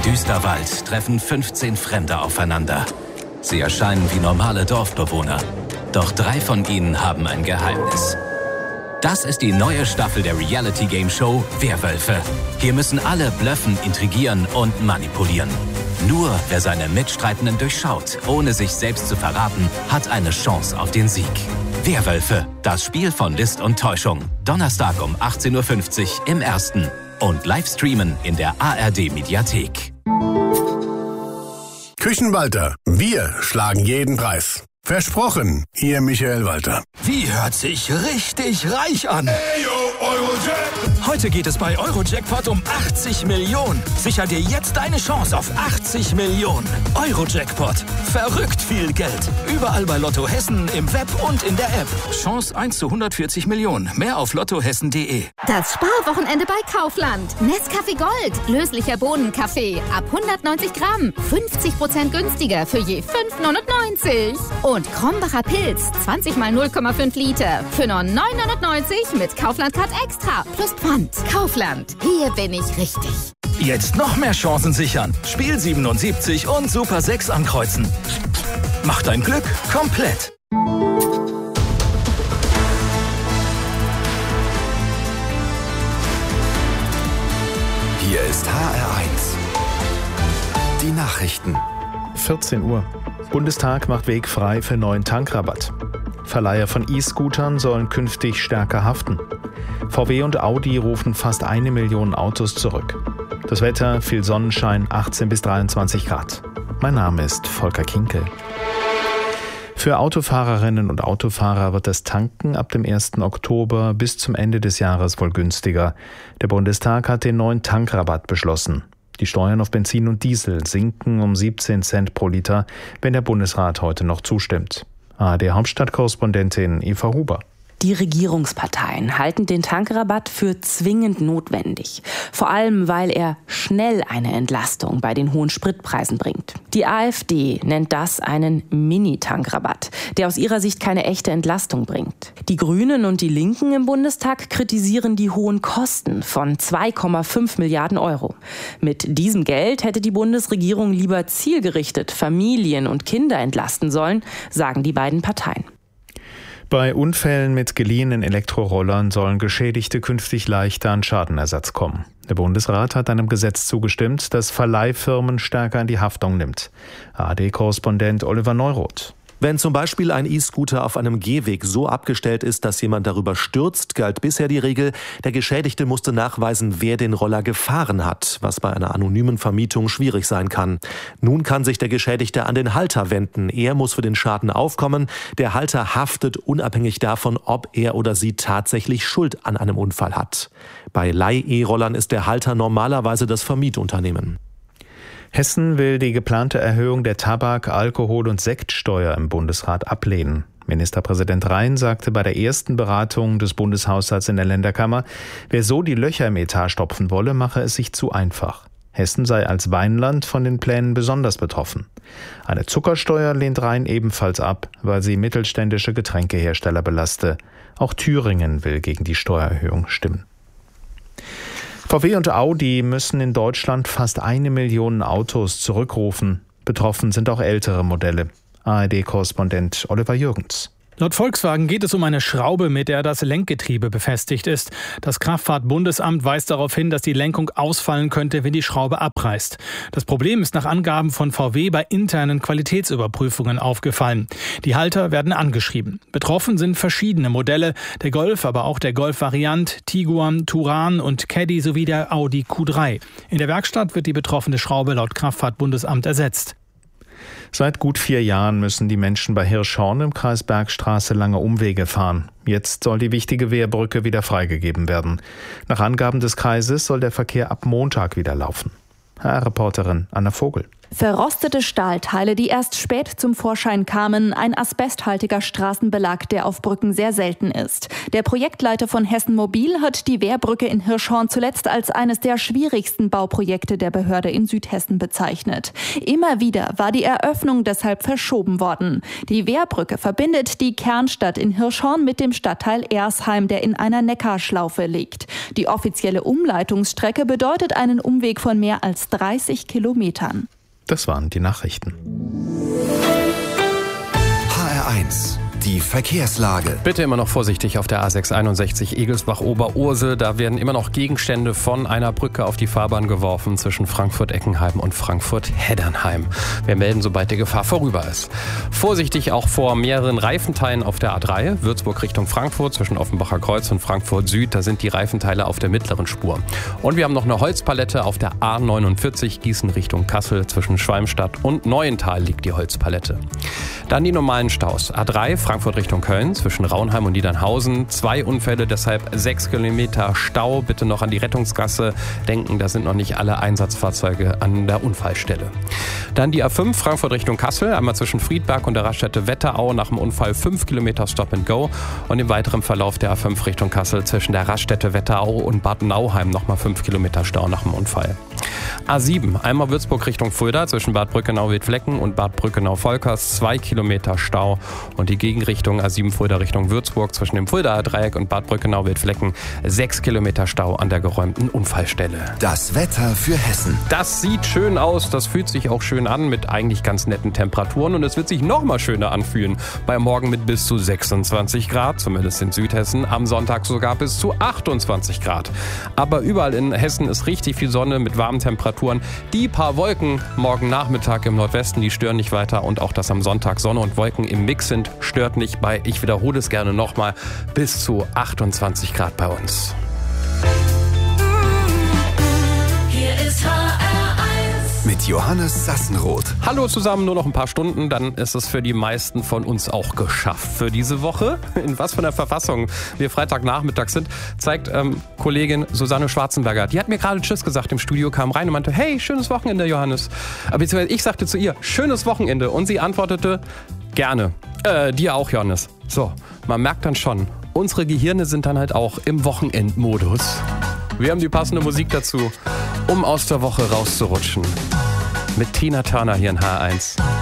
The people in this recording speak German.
Düsterwald treffen 15 Fremde aufeinander. Sie erscheinen wie normale Dorfbewohner. Doch 3 von ihnen haben ein Geheimnis. Das ist die neue Staffel der Reality-Game-Show Werwölfe. Hier müssen alle blöffen, intrigieren und manipulieren. Nur wer seine Mitstreitenden durchschaut, ohne sich selbst zu verraten, hat eine Chance auf den Sieg. Werwölfe, das Spiel von List und Täuschung. Donnerstag um 18:50 Uhr im Ersten. Und live streamen in der ARD-Mediathek. Küchenwalter, wir schlagen jeden Preis. Versprochen, Ihr Michael Walter. Wie hört sich richtig reich an? Hey, yo, Eurojackpot. Heute geht es bei Eurojackpot um 80 Millionen. Sicher dir jetzt deine Chance auf 80 Millionen. Eurojackpot. Verrückt viel Geld. Überall bei Lotto Hessen, im Web und in der App. Chance 1 zu 140 Millionen. Mehr auf lottohessen.de. Das Sparwochenende bei Kaufland. Nescafé Gold. Löslicher Bohnenkaffee. Ab 190 Gramm. 50% günstiger für je 5,99. Und Krombacher Pilz, 20 mal 0,5 Liter. Für nur 9,99 mit Kaufland-Card Extra. Plus Pfand. Kaufland. Hier bin ich richtig. Jetzt noch mehr Chancen sichern. Spiel 77 und Super 6 ankreuzen. Mach dein Glück komplett. Hier ist HR1. Die Nachrichten. 14 Uhr. Bundestag macht Weg frei für neuen Tankrabatt. Verleiher von E-Scootern sollen künftig stärker haften. VW und Audi rufen fast 1 Million Autos zurück. Das Wetter, viel Sonnenschein, 18 bis 23 Grad. Mein Name ist Volker Kinkel. Für Autofahrerinnen und Autofahrer wird das Tanken ab dem 1. Oktober bis zum Ende des Jahres wohl günstiger. Der Bundestag hat den neuen Tankrabatt beschlossen. Die Steuern auf Benzin und Diesel sinken um 17 Cent pro Liter, wenn der Bundesrat heute noch zustimmt. ARD-Hauptstadtkorrespondentin Eva Huber. Die Regierungsparteien halten den Tankrabatt für zwingend notwendig. Vor allem, weil er schnell eine Entlastung bei den hohen Spritpreisen bringt. Die AfD nennt das einen Mini-Tankrabatt, der aus ihrer Sicht keine echte Entlastung bringt. Die Grünen und die Linken im Bundestag kritisieren die hohen Kosten von 2,5 Milliarden Euro. Mit diesem Geld hätte die Bundesregierung lieber zielgerichtet Familien und Kinder entlasten sollen, sagen die beiden Parteien. Bei Unfällen mit geliehenen Elektrorollern sollen Geschädigte künftig leichter an Schadenersatz kommen. Der Bundesrat hat einem Gesetz zugestimmt, das Verleihfirmen stärker in die Haftung nimmt. ARD-Korrespondent Oliver Neuroth. Wenn zum Beispiel ein E-Scooter auf einem Gehweg so abgestellt ist, dass jemand darüber stürzt, galt bisher die Regel, der Geschädigte musste nachweisen, wer den Roller gefahren hat, was bei einer anonymen Vermietung schwierig sein kann. Nun kann sich der Geschädigte an den Halter wenden. Er muss für den Schaden aufkommen. Der Halter haftet unabhängig davon, ob er oder sie tatsächlich Schuld an einem Unfall hat. Bei Leih-E-Rollern ist der Halter normalerweise das Vermietunternehmen. Hessen will die geplante Erhöhung der Tabak-, Alkohol- und Sektsteuer im Bundesrat ablehnen. Ministerpräsident Rhein sagte bei der ersten Beratung des Bundeshaushalts in der Länderkammer, wer so die Löcher im Etat stopfen wolle, mache es sich zu einfach. Hessen sei als Weinland von den Plänen besonders betroffen. Eine Zuckersteuer lehnt Rhein ebenfalls ab, weil sie mittelständische Getränkehersteller belaste. Auch Thüringen will gegen die Steuererhöhung stimmen. VW und Audi müssen in Deutschland fast 1 Million Autos zurückrufen. Betroffen sind auch ältere Modelle. ARD-Korrespondent Oliver Jürgens. Laut Volkswagen geht es um eine Schraube, mit der das Lenkgetriebe befestigt ist. Das Kraftfahrtbundesamt weist darauf hin, dass die Lenkung ausfallen könnte, wenn die Schraube abreißt. Das Problem ist nach Angaben von VW bei internen Qualitätsüberprüfungen aufgefallen. Die Halter werden angeschrieben. Betroffen sind verschiedene Modelle, der Golf, aber auch der Golf-Variant, Tiguan, Touran und Caddy sowie der Audi Q3. In der Werkstatt wird die betroffene Schraube laut Kraftfahrtbundesamt ersetzt. Seit gut 4 Jahren müssen die Menschen bei Hirschhorn im Kreis Bergstraße lange Umwege fahren. Jetzt soll die wichtige Wehrbrücke wieder freigegeben werden. Nach Angaben des Kreises soll der Verkehr ab Montag wieder laufen. HR-Reporterin Anna Vogel. Verrostete Stahlteile, die erst spät zum Vorschein kamen, ein asbesthaltiger Straßenbelag, der auf Brücken sehr selten ist. Der Projektleiter von Hessen Mobil hat die Wehrbrücke in Hirschhorn zuletzt als eines der schwierigsten Bauprojekte der Behörde in Südhessen bezeichnet. Immer wieder war die Eröffnung deshalb verschoben worden. Die Wehrbrücke verbindet die Kernstadt in Hirschhorn mit dem Stadtteil Ersheim, der in einer Neckarschlaufe liegt. Die offizielle Umleitungsstrecke bedeutet einen Umweg von mehr als 30 Kilometern. Das waren die Nachrichten. HR1, die Verkehrslage. Bitte immer noch vorsichtig auf der A661 Egelsbach-Oberursel. Da werden immer noch Gegenstände von einer Brücke auf die Fahrbahn geworfen zwischen Frankfurt-Eckenheim und Frankfurt-Heddernheim. Wir melden, sobald die Gefahr vorüber ist. Vorsichtig auch vor mehreren Reifenteilen auf der A3, Würzburg Richtung Frankfurt zwischen Offenbacher Kreuz und Frankfurt Süd. Da sind die Reifenteile auf der mittleren Spur. Und wir haben noch eine Holzpalette auf der A49 Gießen Richtung Kassel. Zwischen Schwalmstadt und Neuental liegt die Holzpalette. Dann die normalen Staus. A3 Frankfurt Richtung Köln zwischen Raunheim und Niedernhausen. 2 Unfälle, deshalb 6 Kilometer Stau. Bitte noch an die Rettungsgasse denken, da sind noch nicht alle Einsatzfahrzeuge an der Unfallstelle. Dann die A5 Frankfurt Richtung Kassel, einmal zwischen Friedberg und der Raststätte Wetterau nach dem Unfall 5 Kilometer Stop and Go. Und im weiteren Verlauf der A5 Richtung Kassel zwischen der Raststätte Wetterau und Bad Nauheim nochmal 5 Kilometer Stau nach dem Unfall. A7 einmal Würzburg Richtung Fulda zwischen Bad Brückenau-Wittflecken und Bad Brückenau-Volkers 2 Kilometer Stau. Und die Gegenrichtung A7 Fulda Richtung Würzburg zwischen dem Fuldaer Dreieck und Bad Brückenau-Wittflecken 6 Kilometer Stau an der geräumten Unfallstelle. Das Wetter für Hessen. Das sieht schön aus, das fühlt sich auch schön an mit eigentlich ganz netten Temperaturen und es wird sich noch mal schöner anfühlen. Bei Morgen mit bis zu 26 Grad, zumindest in Südhessen, am Sonntag sogar bis zu 28 Grad. Aber überall in Hessen ist richtig viel Sonne mit warmen Temperaturen. Die paar Wolken morgen Nachmittag im Nordwesten, die stören nicht weiter und auch, dass am Sonntag Sonne und Wolken im Mix sind, stört nicht bei, ich wiederhole es gerne nochmal, bis zu 28 Grad bei uns. Hier ist HR1 mit Johannes Sassenroth. Hallo zusammen, nur noch ein paar Stunden, dann ist es für die meisten von uns auch geschafft für diese Woche. In was für einer Verfassung wir Freitagnachmittag sind, zeigt Kollegin Susanne Schwarzenberger. Die hat mir gerade Tschüss gesagt im Studio, kam rein und meinte, hey, schönes Wochenende, Johannes. Beziehungsweise ich sagte zu ihr, schönes Wochenende und sie antwortete, gerne. Dir auch, Johannes. So, man merkt dann schon, unsere Gehirne sind dann halt auch im Wochenendmodus. Wir haben die passende Musik dazu, um aus der Woche rauszurutschen. Mit Tina Turner hier in HR1.